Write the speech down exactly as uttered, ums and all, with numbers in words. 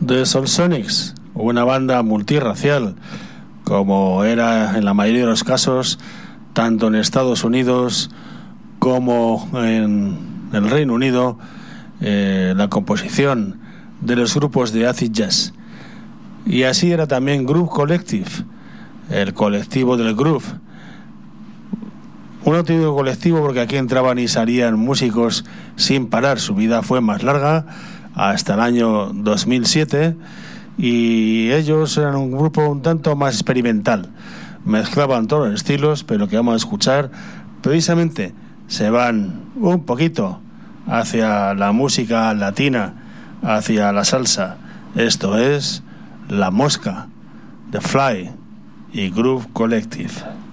The Soulsonics, una banda multirracial, como era en la mayoría de los casos, tanto en Estados Unidos como en el Reino Unido, eh, la composición de los grupos de acid jazz. Y así era también Groove Collective, el colectivo del groove. Un auténtico colectivo porque aquí entraban y salían músicos sin parar. Su vida fue más larga, hasta el año dos mil siete, y ellos eran un grupo un tanto más experimental. Mezclaban todos los estilos, pero lo que vamos a escuchar precisamente se van un poquito hacia la música latina, hacia la salsa. Esto es La Mosca, The Fly y Groove Collective.